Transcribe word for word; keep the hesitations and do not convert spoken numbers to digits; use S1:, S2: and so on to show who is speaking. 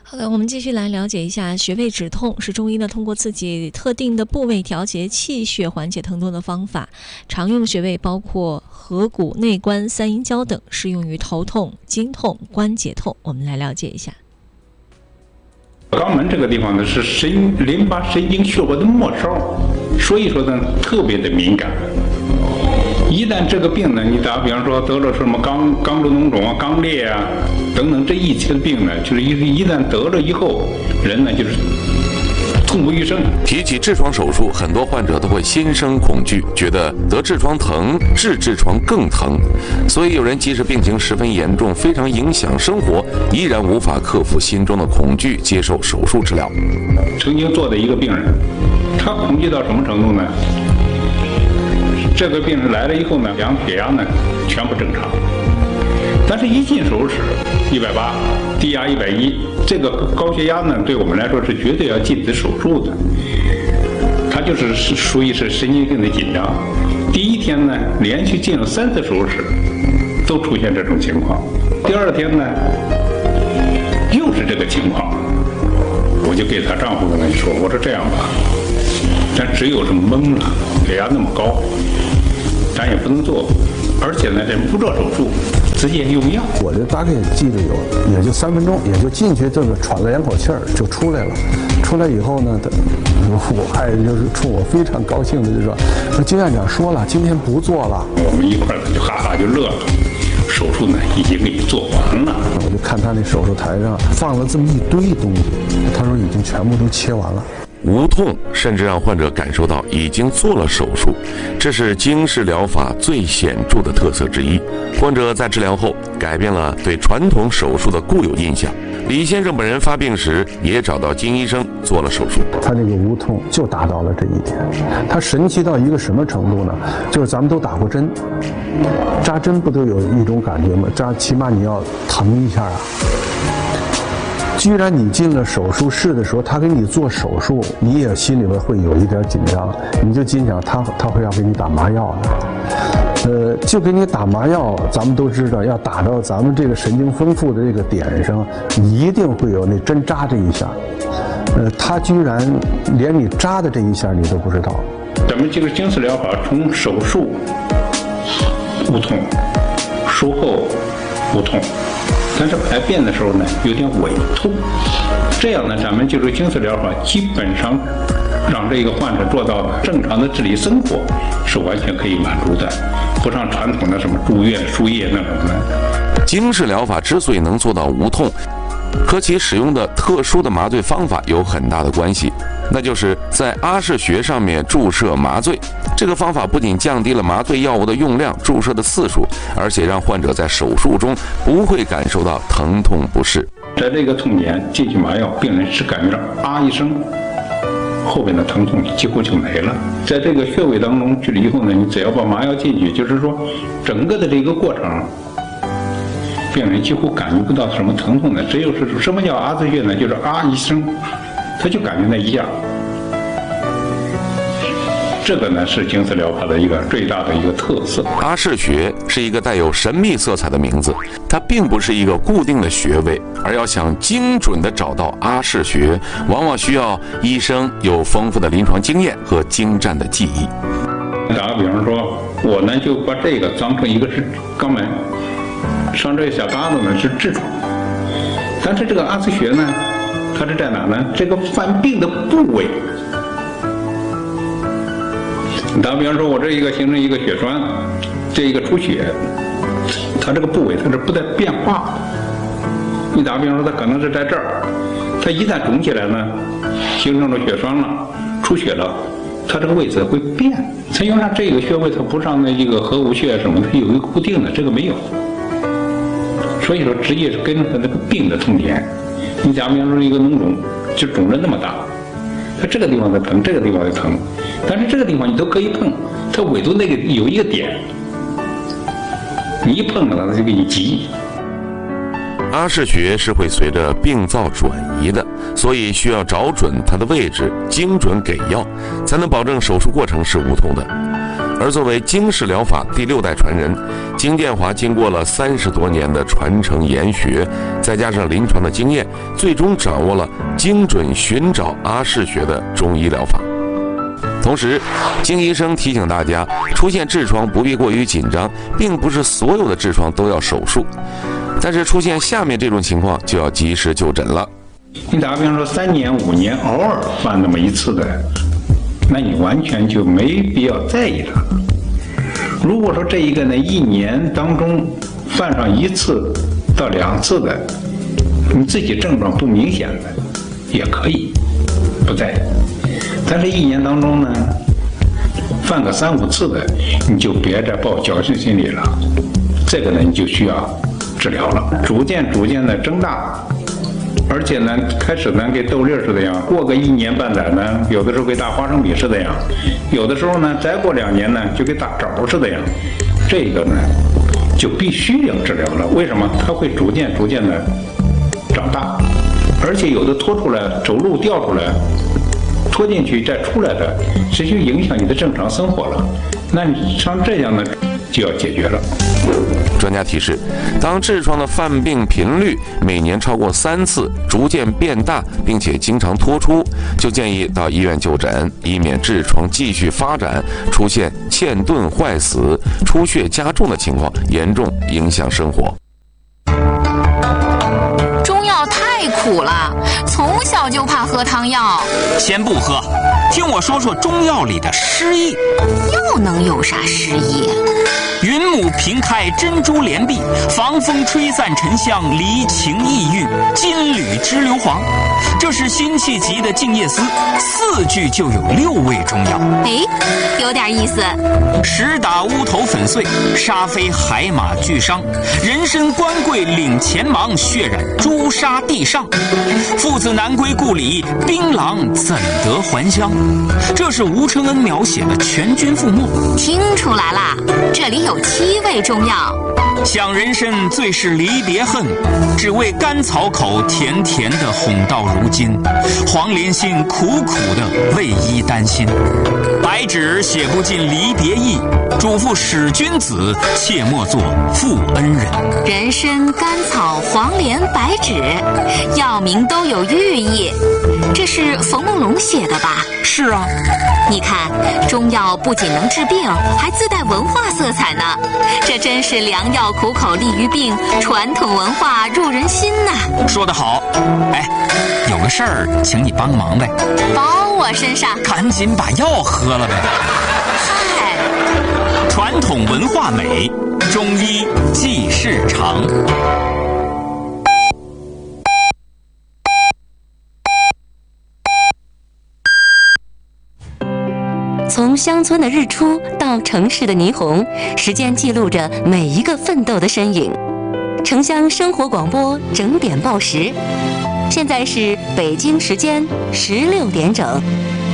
S1: 好的，我们继续来了解一下穴位止痛是中医呢通过自己特定的部位调节气血缓解疼痛的方法。常用穴位包括合谷、内关、三阴交等，适用于头痛、经痛、关节痛。我们来了解一下。
S2: 肛门这个地方呢是神淋巴神经血管的末梢，所以说呢特别的敏感。一旦这个病呢，你打比方说得了什么肛肛周脓肿啊、肛裂啊等等这一切的病呢，就是一一旦得了以后，人呢就是痛不欲生。
S3: 提起痔疮手术，很多患者都会心生恐惧，觉得得痔疮疼，治痔疮更疼。所以有人即使病情十分严重，非常影响生活，依然无法克服心中的恐惧，接受手术治疗。
S2: 曾经做的一个病人，他恐惧到什么程度呢？这个病人来了以后呢，量血压呢全部正常，但是一进手术室一百八，低压一百一，这个高血压呢对我们来说是绝对要禁止手术的。他就是属于是神经性的紧张。第一天呢，连续进了三次手术室，都出现这种情况。第二天呢，又是这个情况。我就给她丈夫跟她说，我说这样吧，咱只有是懵了，血压那么高，咱也不能做，而且呢，这不做手术，直接用药。
S4: 我就大概记得有，也就三分钟，也就进去这么喘了两口气儿就出来了。出来以后呢，我爱人就是冲我非常高兴的就说：“说金院长说了，今天不做了。”
S2: 我们一块儿就哈哈就乐了。手术呢已经给做完了。
S4: 我就看他那手术台上放了这么一堆东西，他说已经全部都切完了。
S3: 无痛甚至让患者感受到已经做了手术，这是经式疗法最显著的特色之一。患者在治疗后改变了对传统手术的固有印象。李先生本人发病时也找到金医生做了手术，
S4: 他这个无痛就达到了这一点。他神奇到一个什么程度呢？就是咱们都打过针，扎针不都有一种感觉吗？扎起码你要疼一下啊。居然你进了手术室的时候，他给你做手术，你也心里边会有一点紧张，你就心想他他会要给你打麻药的，呃，就给你打麻药，咱们都知道要打到咱们这个神经丰富的这个点上，你一定会有那针扎这一下，呃，他居然连你扎的这一下你都不知道。
S2: 咱们这个经式疗法从手术无痛，术后无痛。但是排便的时候呢，有点胃痛，这样呢，咱们就是经式疗法基本上让这个患者做到正常的自理生活是完全可以满足的，不像传统的什么住院输液那种的。
S3: 经式疗法之所以能做到无痛，和其使用的特殊的麻醉方法有很大的关系，那就是在阿是穴上面注射麻醉。这个方法不仅降低了麻醉药物的用量、注射的次数，而且让患者在手术中不会感受到疼痛不适。
S2: 在这个痛点进去麻药，病人只感觉到啊一声，后边的疼痛几乎就没了。在这个穴位当中去了以后呢，你只要把麻药进去，就是说整个的这个过程，病人几乎感觉不到什么疼痛的。只有是什么叫阿是穴呢？就是啊一声，他就感觉那一下。这个呢是经式疗法的一个最大的一个特色。
S3: 阿是穴是一个带有神秘色彩的名字，它并不是一个固定的穴位，而要想精准地找到阿是穴，往往需要医生有丰富的临床经验和精湛的技艺。
S2: 打个比方说，我呢就把这个当成一个是肛门，上这小疙瘩呢是痔疮，但是这个阿是穴呢，它是在哪呢？这个犯病的部位。打比方说，我这一个形成一个血栓，这一个出血，它这个部位它是不带变化的。你打比方说，它可能是在这儿，它一旦肿起来呢，形成了血栓了，出血了，它这个位置会变。它因为它这个穴位它不像那一个合谷穴什么，它有一个固定的，这个没有。所以说，直接是跟着它那个病的痛点。你假比方说一个脓肿，就肿着那么大。它这个地方在疼，这个地方在疼，但是这个地方你都可以碰，它唯独那个有一个点，你一碰了它就给你急。
S3: 阿是穴是会随着病灶转移的，所以需要找准它的位置，精准给药，才能保证手术过程是无痛的。 而作为经氏疗法第六代传人，金建华经过了三十多年的传承研学，再加上临床的经验，最终掌握了精准寻找阿是穴的中医疗法。同时，金医生提醒大家，出现痔疮不必过于紧张，并不是所有的痔疮都要手术，但是出现下面这种情况就要及时就诊了。
S2: 你打个比方说，三年五年偶尔犯那么一次的，那你完全就没必要在意它。如果说这一个呢，一年当中犯上一次到两次的，你自己症状不明显的，也可以不在意。但是，一年当中呢，犯个三五次的，你就别再抱侥幸心理了。这个呢，你就需要治疗了，逐渐逐渐的增大。而且呢，开始呢跟豆粒似的样，过个一年半载呢，有的时候跟大花生米似的样，有的时候呢，再过两年呢，就跟大枣似的样。这个呢，就必须要治疗了。为什么？它会逐渐逐渐的长大，而且有的拖出来，走路掉出来。拖进去再出来的，这就影响你的正常生活了。那你像这样呢，就要解决了。
S3: 专家提示，当痔疮的犯病频率每年超过三次，逐渐变大，并且经常脱出，就建议到医院就诊，以免痔疮继续发展，出现嵌顿坏死、出血加重的情况，严重影响生活。
S5: 苦了，从小就怕喝汤药。
S6: 先不喝，听我说说中药里的湿液。
S5: 又能有啥湿液？
S6: 云母平开珍珠连璧，防风吹散沉香，离情抑郁，金缕支硫磺。这是辛弃疾的《静夜思》，四句就有六味中药。
S5: 哎，有点意思。
S6: 石打乌头粉碎，沙飞海马俱伤。人参官桂领前芒，血染朱砂地上。父子难归故里，槟榔怎得还乡？这是吴承恩描写的全军覆没。
S5: 听出来啦，这里有七味中药。
S6: 想人参最是离别恨，只为甘草口甜甜的哄到如今。黄连心苦苦的为伊担心。白纸写不尽离别意，嘱咐使君子切莫作负恩人。
S5: 人参、甘草、黄连、白芷，药名都有寓意。这是冯梦龙写的吧？
S6: 是啊。
S5: 你看，中药不仅能治病，还自带文化色彩呢。这真是良药苦口利于病，传统文化入人心呐。
S6: 说得好。哎，有个事儿请你帮忙呗。
S5: 包我身上。
S6: 赶紧把药喝了呗。
S5: 嗨，
S6: 传统文化美，中医记事长。
S7: 从乡村的日出到城市的霓虹，时间记录着每一个奋斗的身影。城乡生活广播整点报时，现在是北京时间十六点整。